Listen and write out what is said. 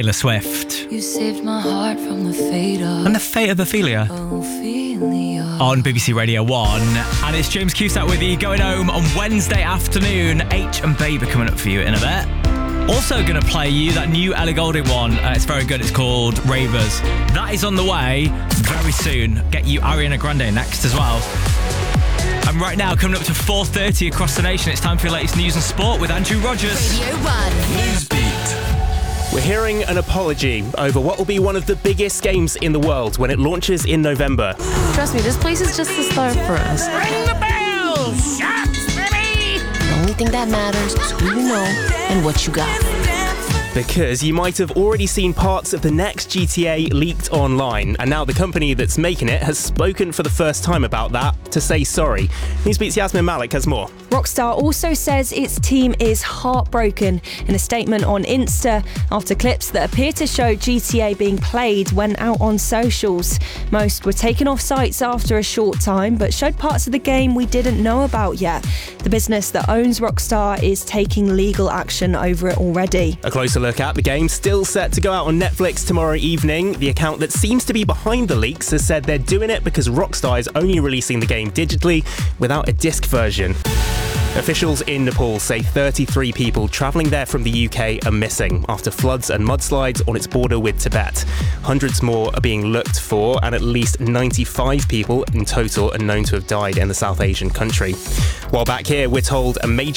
Taylor Swift. You saved my heart from the fate of... And the fate of Ophelia. On BBC Radio 1. And it's James Cusack with you, going home on Wednesday afternoon. H and Babe are coming up for you in a bit. Also going to play you that new Ellie Goulding one. It's very good. It's called Ravers. That is on the way very soon. Get you Ariana Grande next as well. And right now, coming up to 4:30 across the nation, it's time for your latest news and sport with Andrew Rogers. Radio 1. Newsbeat. We're hearing an apology over what will be one of the biggest games in the world when it launches in November. Trust me, this place is just the start for us. Ring the bell! Shots, baby! The only thing that matters is who you know and what you got. Because you might have already seen parts of the next GTA leaked online, and now the company that's making it has spoken for the first time about that to say sorry. Newsbeat's Yasmin Malik has more. Rockstar also says its team is heartbroken in a statement on Insta after clips that appear to show GTA being played went out on socials. Most were taken off sites after a short time, but showed parts of the game we didn't know about yet. The business that owns Rockstar is taking legal action over it already. A closer look at the game, still set to go out on Netflix tomorrow evening. The account that seems to be behind the leaks has said they're doing it because Rockstar is only releasing the game digitally without a disc version. Officials in Nepal say 33 people travelling there from the UK are missing after floods and mudslides on its border with Tibet. Hundreds more are being looked for, and at least 95 people in total are known to have died in the South Asian country. While back here, we're told a major